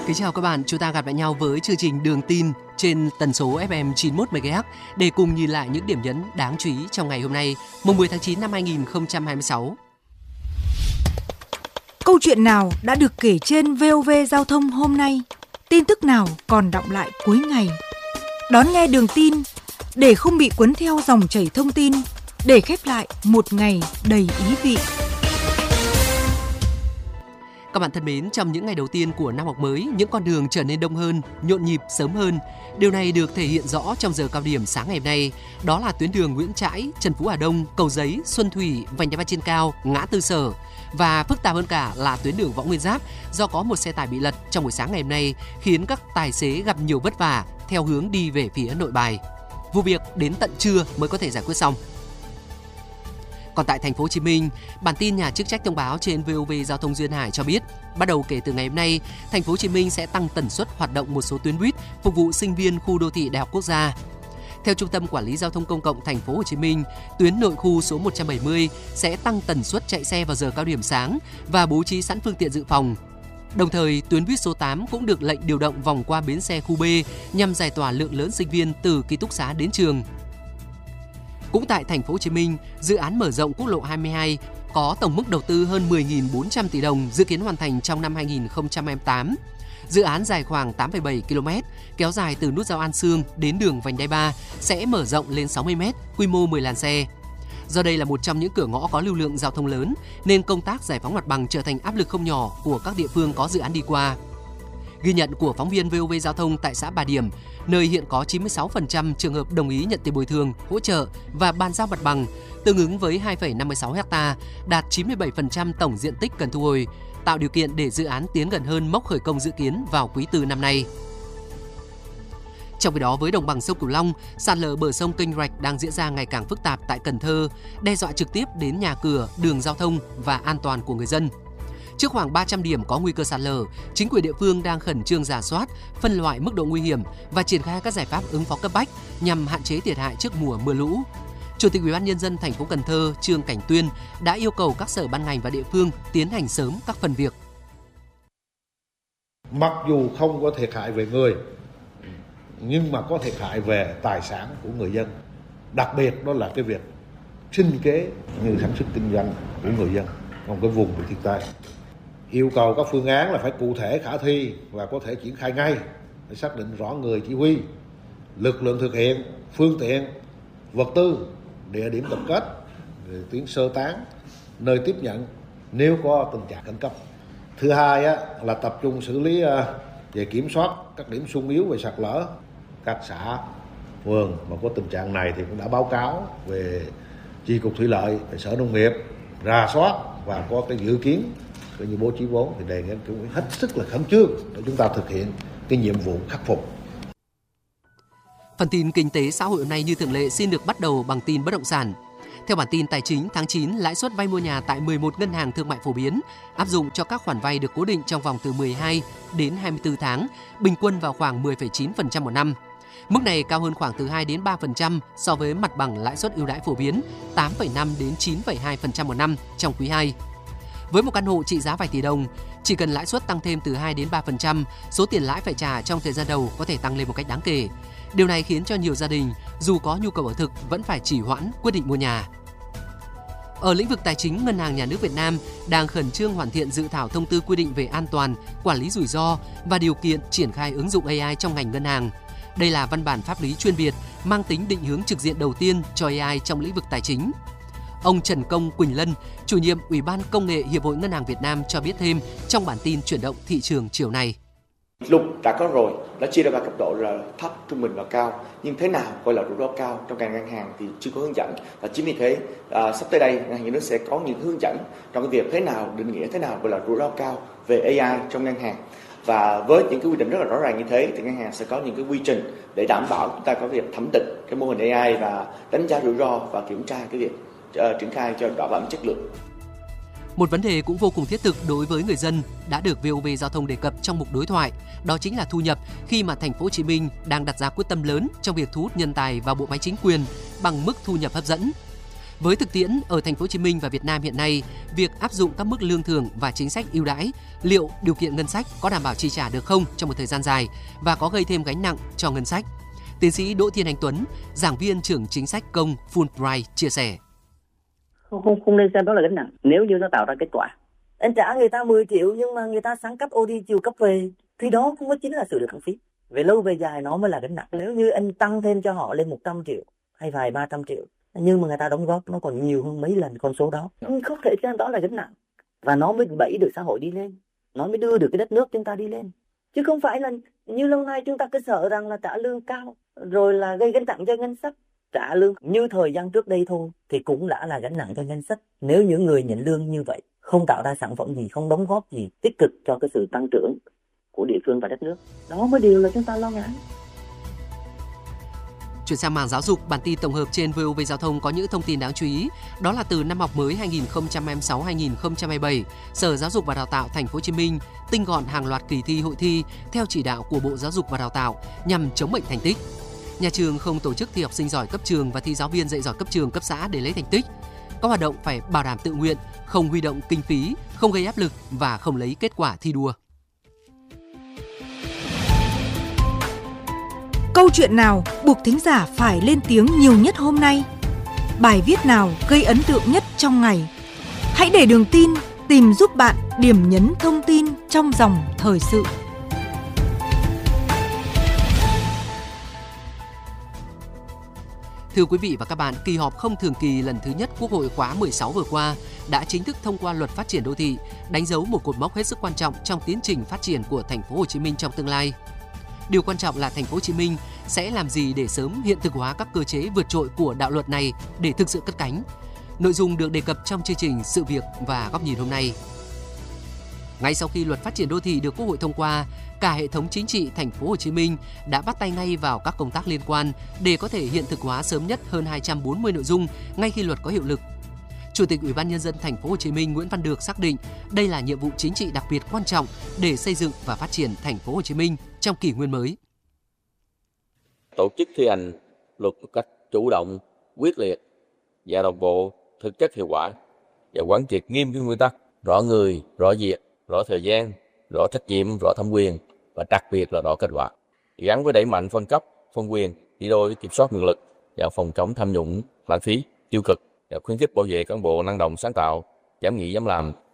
Kính chào các bạn, chúng ta gặp lại nhau với chương trình Đường tin trên tần số FM 91 MHz để cùng nhìn lại những điểm nhấn đáng chú ý trong ngày hôm nay, mùng 10 tháng 9 năm 2026. Câu chuyện nào đã được kể trên VOV Giao thông hôm nay? Tin tức nào còn đọng lại cuối ngày? Đón nghe Đường tin để không bị cuốn theo dòng chảy thông tin, để khép lại một ngày đầy ý vị. Các bạn thân mến, trong những ngày đầu tiên của năm học mới, những con đường trở nên đông hơn, nhộn nhịp sớm hơn. Điều này được thể hiện rõ trong giờ cao điểm sáng ngày hôm nay. Đó là tuyến đường Nguyễn Trãi, Trần Phú Hà Đông, Cầu Giấy, Xuân Thủy, Vành Đai Ba Trên Cao, ngã tư Sở. Và phức tạp hơn cả là tuyến đường Võ Nguyên Giáp do có một xe tải bị lật trong buổi sáng ngày hôm nay khiến các tài xế gặp nhiều vất vả theo hướng đi về phía Nội Bài. Vụ việc đến tận trưa mới có thể giải quyết xong. Còn tại thành phố Hồ Chí Minh, bản tin nhà chức trách thông báo trên VOV Giao thông Duyên Hải cho biết, bắt đầu kể từ ngày hôm nay, thành phố Hồ Chí Minh sẽ tăng tần suất hoạt động một số tuyến buýt phục vụ sinh viên khu đô thị Đại học Quốc gia. Theo Trung tâm Quản lý Giao thông Công cộng thành phố Hồ Chí Minh, tuyến nội khu số 170 sẽ tăng tần suất chạy xe vào giờ cao điểm sáng và bố trí sẵn phương tiện dự phòng. Đồng thời, tuyến buýt số 8 cũng được lệnh điều động vòng qua bến xe khu B nhằm giải tỏa lượng lớn sinh viên từ ký túc xá đến trường. Cũng tại thành phố Hồ Chí Minh, dự án mở rộng quốc lộ 22 có tổng mức đầu tư hơn 10.400 tỷ đồng, dự kiến hoàn thành trong năm 2028. Dự án dài khoảng 8,7 km, kéo dài từ nút giao An Sương đến đường Vành Đai 3 sẽ mở rộng lên 60 m, quy mô 10 làn xe. Do đây là một trong những cửa ngõ có lưu lượng giao thông lớn, nên công tác giải phóng mặt bằng trở thành áp lực không nhỏ của các địa phương có dự án đi qua. Ghi nhận của phóng viên VOV Giao thông tại xã Bà Điểm, nơi hiện có 96% trường hợp đồng ý nhận tiền bồi thường, hỗ trợ và bàn giao mặt bằng, tương ứng với 2,56 ha, đạt 97% tổng diện tích cần thu hồi, tạo điều kiện để dự án tiến gần hơn mốc khởi công dự kiến vào quý 4 năm nay. Trong khi đó, với đồng bằng sông Cửu Long, sạt lở bờ sông kênh rạch đang diễn ra ngày càng phức tạp tại Cần Thơ, đe dọa trực tiếp đến nhà cửa, đường giao thông và an toàn của người dân. Trước khoảng 300 điểm có nguy cơ sạt lở, chính quyền địa phương đang khẩn trương rà soát, phân loại mức độ nguy hiểm và triển khai các giải pháp ứng phó cấp bách nhằm hạn chế thiệt hại trước mùa mưa lũ. Chủ tịch UBND thành phố Cần Thơ Trương Cảnh Tuyên đã yêu cầu các sở ban ngành và địa phương tiến hành sớm các phần việc. Mặc dù không có thiệt hại về người, nhưng mà có thiệt hại về tài sản của người dân. Đặc biệt đó là cái việc sinh kế như sản xuất kinh doanh của người dân trong cái vùng bị thiên tai. Yêu cầu các phương án là phải cụ thể, khả thi và có thể triển khai ngay để xác định rõ người chỉ huy, lực lượng thực hiện, phương tiện, vật tư, địa điểm tập kết, tuyến sơ tán, nơi tiếp nhận nếu có tình trạng khẩn cấp. Thứ hai là tập trung xử lý về kiểm soát các điểm xung yếu về sạt lở. Các xã, phường mà có tình trạng này thì cũng đã báo cáo về Chi cục Thủy lợi, về Sở Nông nghiệp, rà soát và có cái dự kiến như bố trí vốn thì đề nghị cũng hết sức là khẩn trương để chúng ta thực hiện cái nhiệm vụ khắc phục. Phần tin kinh tế xã hội hôm nay như thường lệ xin được bắt đầu bằng tin bất động sản. Theo bản tin tài chính, tháng 9, lãi suất vay mua nhà tại 11 ngân hàng thương mại phổ biến áp dụng cho các khoản vay được cố định trong vòng từ 12 đến 24 tháng, bình quân vào khoảng 10,9% một năm. Mức này cao hơn khoảng từ 2 đến 3% so với mặt bằng lãi suất ưu đãi phổ biến 8,5 đến 9,2% một năm trong quý 2. Với một căn hộ trị giá vài tỷ đồng, chỉ cần lãi suất tăng thêm từ 2 đến 3%, số tiền lãi phải trả trong thời gian đầu có thể tăng lên một cách đáng kể. Điều này khiến cho nhiều gia đình, dù có nhu cầu ở thực, vẫn phải trì hoãn quyết định mua nhà. Ở lĩnh vực tài chính, Ngân hàng Nhà nước Việt Nam đang khẩn trương hoàn thiện dự thảo thông tư quy định về an toàn, quản lý rủi ro và điều kiện triển khai ứng dụng AI trong ngành ngân hàng. Đây là văn bản pháp lý chuyên biệt mang tính định hướng trực diện đầu tiên cho AI trong lĩnh vực tài chính. Ông Trần Công Quỳnh Lân, chủ nhiệm Ủy ban Công nghệ Hiệp hội Ngân hàng Việt Nam cho biết thêm trong bản tin chuyển động thị trường chiều nay. Luật đã có rồi, đã chia ra ba cấp độ là thấp, trung bình và cao. Nhưng thế nào gọi là rủi ro cao trong ngành hàng thì chưa có hướng dẫn. Và chính vì thế sắp tới đây ngân hàng nhà nước sẽ có những hướng dẫn trong cái việc thế nào định nghĩa thế nào gọi là rủi ro cao về AI trong ngân hàng. Và với những cái quy định rất là rõ ràng như thế thì ngân hàng sẽ có những cái quy trình để đảm bảo chúng ta có việc thẩm định cái mô hình AI và đánh giá rủi ro và kiểm tra cái việc triển khai cho bảo đảm chất lượng. Một vấn đề cũng vô cùng thiết thực đối với người dân đã được VOV Giao thông đề cập trong mục đối thoại, đó chính là thu nhập khi mà thành phố Hồ Chí Minh đang đặt ra quyết tâm lớn trong việc thu hút nhân tài vào bộ máy chính quyền bằng mức thu nhập hấp dẫn. Với thực tiễn ở thành phố Hồ Chí Minh và Việt Nam hiện nay, việc áp dụng các mức lương thưởng và chính sách ưu đãi, liệu điều kiện ngân sách có đảm bảo chi trả được không trong một thời gian dài và có gây thêm gánh nặng cho ngân sách? Tiến sĩ Đỗ Thiên Anh Tuấn, giảng viên trưởng chính sách công Fulbright chia sẻ. Không nên xem đó là gánh nặng nếu như nó tạo ra kết quả. Anh trả người ta 10 triệu nhưng mà người ta sáng cấp OT chiều cấp về thì đó không có chính là sự được lãng phí. Về lâu về dài nó mới là gánh nặng. Nếu như anh tăng thêm cho họ lên 100 triệu hay vài 300 triệu nhưng mà người ta đóng góp nó còn nhiều hơn mấy lần con số đó. Không thể xem đó là gánh nặng và nó mới đẩy được xã hội đi lên. Nó mới đưa được cái đất nước chúng ta đi lên. Chứ không phải là như lâu nay chúng ta cứ sợ rằng là trả lương cao rồi là gây gánh nặng cho ngân sách. Trả lương như thời gian trước đây thôi thì cũng đã là gánh nặng cho ngân sách. Nếu những người nhận lương như vậy không tạo ra sản phẩm gì, không đóng góp gì tích cực cho cái sự tăng trưởng của địa phương và đất nước, đó mới điều là chúng ta lo ngại. Chuyển sang mảng giáo dục, bản tin tổng hợp trên VOV Giao thông có những thông tin đáng chú ý. Đó là từ năm học mới 2026-2027, Sở Giáo dục và Đào tạo Thành phố Hồ Chí Minh tinh gọn hàng loạt kỳ thi hội thi theo chỉ đạo của Bộ Giáo dục và Đào tạo nhằm chống bệnh thành tích. Nhà trường không tổ chức thi học sinh giỏi cấp trường và thi giáo viên dạy giỏi cấp trường, cấp xã để lấy thành tích. Các hoạt động phải bảo đảm tự nguyện, không huy động kinh phí, không gây áp lực và không lấy kết quả thi đua. Câu chuyện nào buộc thính giả phải lên tiếng nhiều nhất hôm nay? Bài viết nào gây ấn tượng nhất trong ngày? Hãy để Đường Tin tìm giúp bạn điểm nhấn thông tin trong dòng thời sự. Thưa quý vị và các bạn, kỳ họp không thường kỳ lần thứ nhất Quốc hội khóa 16 vừa qua đã chính thức thông qua Luật Phát triển đô thị, đánh dấu một cột mốc hết sức quan trọng trong tiến trình phát triển của Thành phố Hồ Chí Minh trong tương lai. Điều quan trọng là Thành phố Hồ Chí Minh sẽ làm gì để sớm hiện thực hóa các cơ chế vượt trội của đạo luật này để thực sự cất cánh. Nội dung được đề cập trong chương trình Sự việc và Góc nhìn hôm nay. Ngay sau khi Luật Phát triển đô thị được Quốc hội thông qua, cả hệ thống chính trị Thành phố Hồ Chí Minh đã bắt tay ngay vào các công tác liên quan để có thể hiện thực hóa sớm nhất hơn 240 nội dung ngay khi luật có hiệu lực. Chủ tịch Ủy ban Nhân dân Thành phố Hồ Chí Minh Nguyễn Văn Được xác định đây là nhiệm vụ chính trị đặc biệt quan trọng để xây dựng và phát triển Thành phố Hồ Chí Minh trong kỷ nguyên mới. Tổ chức thi hành luật một cách chủ động, quyết liệt và đồng bộ, thực chất hiệu quả và quán triệt nghiêm cái nguyên tắc rõ người, rõ việc, rõ thời gian, rõ trách nhiệm, rõ thẩm quyền và đặc biệt là rõ kết quả. Gắn với đẩy mạnh phân cấp, phân quyền, đi đôi với kiểm soát nguồn lực và phòng chống tham nhũng, lãng phí, tiêu cực và khuyến khích bảo vệ cán bộ năng động sáng tạo, dám nghĩ dám làm,